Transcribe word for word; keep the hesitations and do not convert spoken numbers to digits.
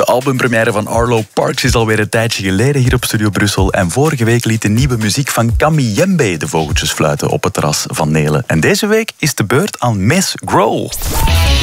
albumpremière van Arlo Parks is alweer een tijdje geleden hier op Studio Brussel. En vorige week liet de nieuwe muziek van Camille Jembe de vogeltjes fluiten op het terras van Nelen. En deze week is de beurt aan Miss Grohl.